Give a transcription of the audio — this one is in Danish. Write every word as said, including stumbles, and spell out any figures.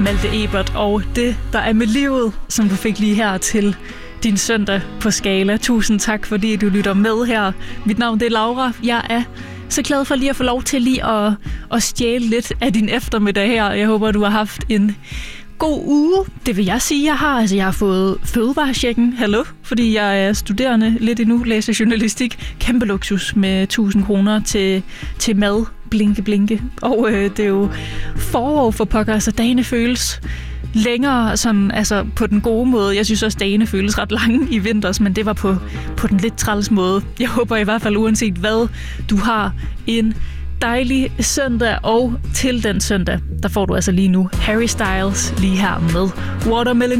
Malte Ebert og Det, der er med livet, som du fik lige her til din søndag på Skala. Tusind tak, fordi du lytter med her. Mit navn det er Laura. Jeg er så glad for lige at få lov til lige at, at stjæle lidt af din eftermiddag her. Jeg håber, du har haft en god uge. Det vil jeg sige, jeg har. Altså, jeg har fået fødevarechecken. Hallo? Fordi jeg er studerende lidt endnu, læser journalistik. Kæmpe luksus med tusind kroner til, til mad. Blinke, blinke. Og øh, det er jo forår for pokker, så dagene føles længere sådan, altså på den gode måde. Jeg synes også, dagene føles ret lange i vinters, men det var på, på den lidt træls måde. Jeg håber i hvert fald, uanset hvad du har, en dejlig søndag, og til den søndag, der får du altså lige nu Harry Styles lige her med Watermelon